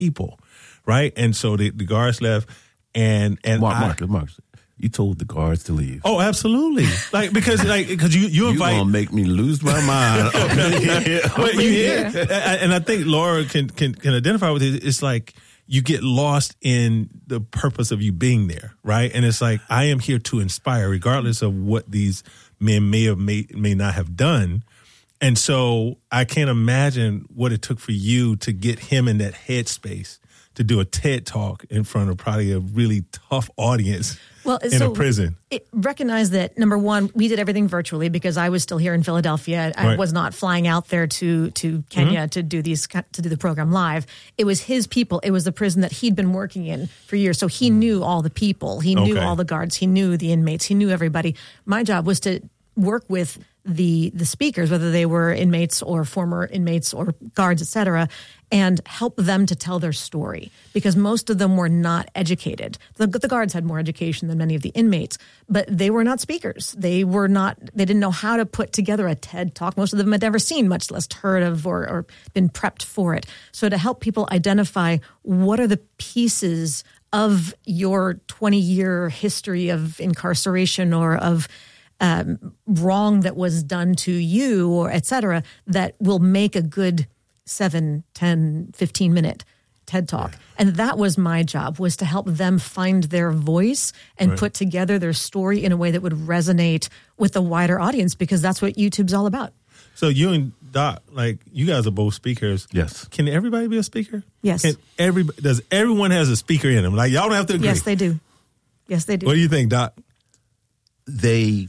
people, right? And so the guards left, and Mark, you told the guards to leave. Oh, absolutely. Because you invite. You're gonna make me lose my mind. Well, and I think Laura can identify with it. It's like you get lost in the purpose of you being there, right? And it's like, I am here to inspire, regardless of what these men may not have done. And so I can't imagine what it took for you to get him in that headspace to do a TED Talk in front of probably a really tough audience in a prison. Recognize that, number one, we did everything virtually because I was still here in Philadelphia. I was not flying out there to Kenya to do the program live. It was his people. It was the prison that he'd been working in for years. So he knew all the people. He knew all the guards. He knew the inmates. He knew everybody. My job was to work with the speakers, whether they were inmates or former inmates or guards, et cetera, and help them to tell their story, because most of them were not educated. The guards had more education than many of the inmates, but they were not speakers. They didn't know how to put together a TED Talk. Most of them had never seen, much less heard of or been prepped for it. So to help people identify what are the pieces of your 20-year history of incarceration or of wrong that was done to you, or et cetera, that will make a good 7, 10, 15-minute TED Talk. And that was my job, was to help them find their voice and put together their story in a way that would resonate with a wider audience, because that's what YouTube's all about. So you and Doc, you guys are both speakers. Yes. Can everybody be a speaker? Yes. Does everyone has a speaker in them? Y'all don't have to agree. Yes, they do. Yes, they do. What do you think, Doc? They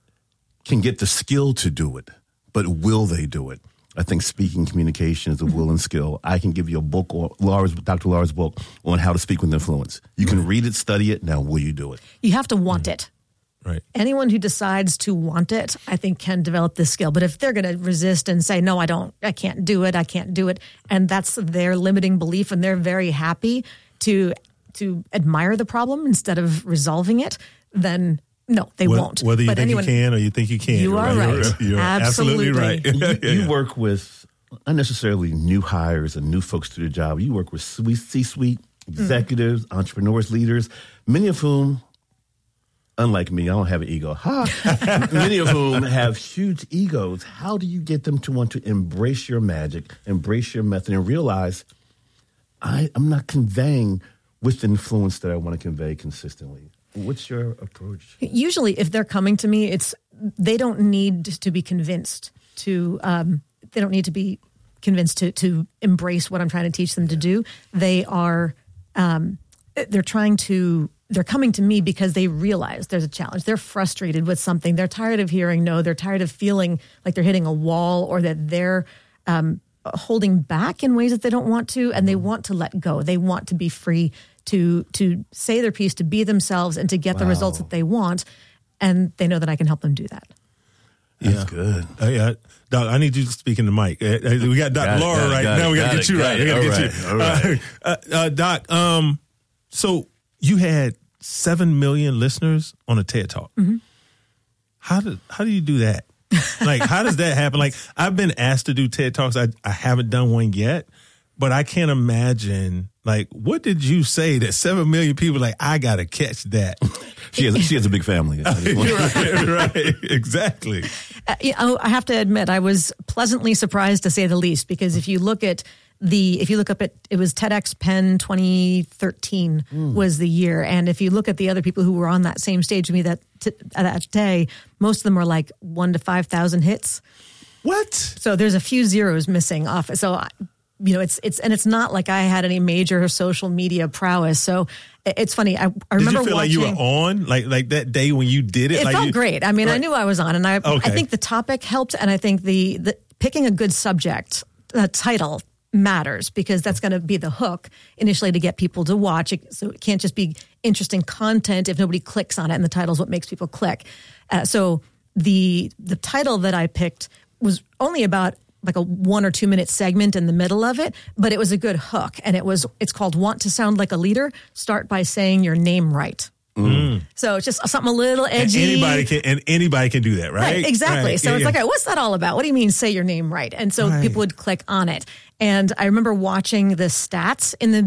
can get the skill to do it, but will they do it? I think speaking communication is a will and skill. I can give you a book, or Dr. Laura's book, on how to speak with influence. You can read it, study it. Now, will you do it? You have to want it. Right. Anyone who decides to want it, I think, can develop this skill. But if they're going to resist and say, no, I can't do it, and that's their limiting belief, and they're very happy to admire the problem instead of resolving it, then no, they won't. Whether you think you can or you think you can't. You are right. You're absolutely right. You work with unnecessarily new hires and new folks to the job. You work with C-suite executives, entrepreneurs, leaders, many of whom, unlike me, I don't have an ego. Many of whom have huge egos. How do you get them to want to embrace your magic, embrace your method, and realize I'm not conveying with the influence that I want to convey consistently? What's your approach? Usually, if they're coming to me, they don't need to be convinced to. They don't need to be convinced to embrace what I'm trying to teach them to do. They are. They're trying to. They're coming to me because they realize there's a challenge. They're frustrated with something. They're tired of hearing no. They're tired of feeling like they're hitting a wall, or that they're holding back in ways that they don't want to, and they want to let go. They want to be free to say their piece, to be themselves, and to get the results that they want. And they know that I can help them do that. That's good. Doc, I need you to speak in the mic. We got Dr. Laura right now. We got to get you right. We got to get you. All right. Doc, so you had 7 million listeners on a TED Talk. Mm-hmm. How do you do that? How does that happen? I've been asked to do TED Talks. I haven't done one yet, but I can't imagine. What did you say that 7 million people I got to catch that? She has a big family. Right, exactly. I have to admit, I was pleasantly surprised, to say the least, because if you look up at it was TEDx Penn 2013 was the year, and if you look at the other people who were on that same stage with me that day, most of them were 1,000 to 5,000 hits. What? So there's a few zeros missing off. So it's not like I had any major social media prowess. So it's funny. I remember. Did you feel watching, you were on like that day when you did it? It felt great. I mean, I knew I was on, and I think the topic helped, and I think the picking a good subject, title matters, because that's going to be the hook initially to get people to watch it. So it can't just be interesting content if nobody clicks on it, and the title is what makes people click. So the title that I picked was only about a 1 or 2 minute segment in the middle of it, but it was a good hook. And it's called Want to Sound Like a Leader? Start by saying your name right. So it's just something a little edgy. And anybody can do that, right? Exactly. Right. So it's like, what's that all about? What do you mean say your name right? And so people would click on it. And I remember watching the stats in the